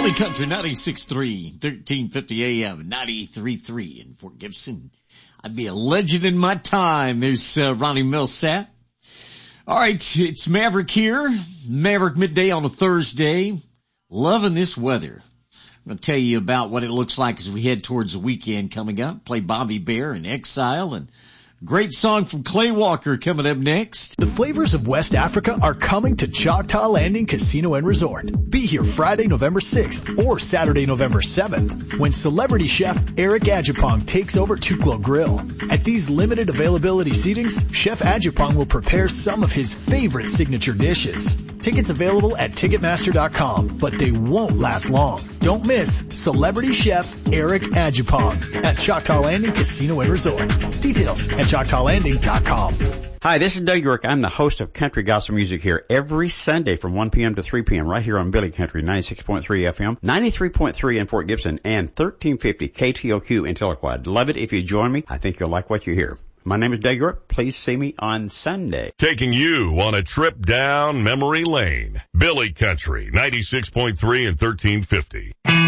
Billy Country 96.3, 1350 AM, 93.3 in Fort Gibson. I'd be a legend in my time. There's Ronnie Millsap. All right, it's Maverick here. Maverick midday on a Thursday. Loving this weather. I'm going to tell you about what it looks like as we head towards the weekend coming up. Play Bobby Bear in Exile, and great song from Clay Walker coming up next. The flavors of West Africa are coming to Choctaw Landing Casino and Resort. Be here Friday, November 6th or Saturday, November 7th when celebrity chef Eric Ajapong takes over Tuklo Grill. At these limited availability seatings, Chef Ajapong will prepare some of his favorite signature dishes. Tickets available at Ticketmaster.com, but they won't last long. Don't miss Celebrity Chef Eric Ajapong at Choctaw Landing Casino and Resort. Details at ChoctawLanding.com. Hi, this is Doug York. I'm the host of Country Gospel Music here every Sunday from 1 p.m. to 3 p.m. right here on Billy Country 96.3 FM, 93.3 in Fort Gibson, and 1350 KTOQ in Tahlequah. Love it if you join me. I think you'll like what you hear. My name is Doug York. Please see me on Sunday. Taking you on a trip down memory lane. Billy Country 96.3 and 1350.